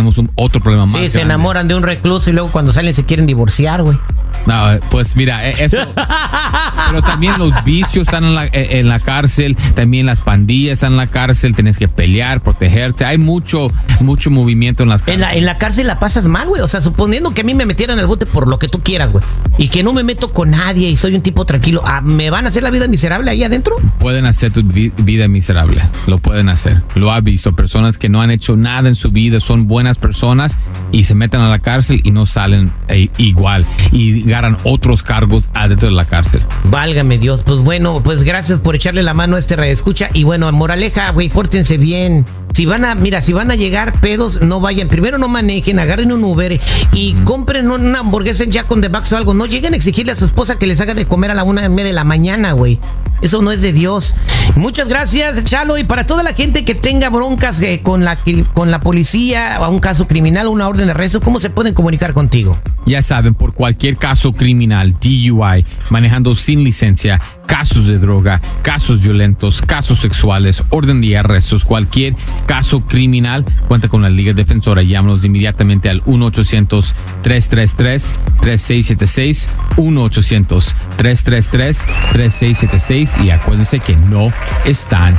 tenemos otro problema más grande. Sí, se enamoran de un recluso y luego cuando salen se quieren divorciar, güey. No, pues mira, eso. Pero también los vicios están en la cárcel, también las pandillas están en la cárcel, tienes que pelear, protegerte. Hay mucho movimiento en las cárceles. En la cárcel la pasas mal, güey. O sea, suponiendo que a mí me metieran al bote por lo que tú quieras, güey, y que no me meto con nadie y soy un tipo tranquilo, ¿me van a hacer la vida miserable ahí adentro? Pueden hacer tu vida miserable. Lo pueden hacer. Lo ha visto. Personas que no han hecho nada en su vida, son buenas personas y se meten a la cárcel y no salen igual. Y ganan otros cargos adentro de la cárcel. Válgame Dios. Pues bueno, pues gracias por echarle la mano a este radioescucha. Y bueno, moraleja, güey, pórtense bien. Si van a llegar pedos, no vayan. Primero no manejen, agarren un Uber y compren una hamburguesa en Jack on the Box o algo. No lleguen a exigirle a su esposa que les haga de comer a la 1:30 de la mañana, güey. Eso no es de Dios. Muchas gracias, Chalo. Y para toda la gente que tenga broncas con la policía o un caso criminal o una orden de arresto, ¿cómo se pueden comunicar contigo? Ya saben, por cualquier caso criminal, DUI, manejando sin licencia, casos de droga, casos violentos, casos sexuales, orden de arrestos, cualquier caso criminal, cuenta con la Liga Defensora. Llámanos inmediatamente al 1-800-333-3676, 1-800-333-3676 y acuérdense que no están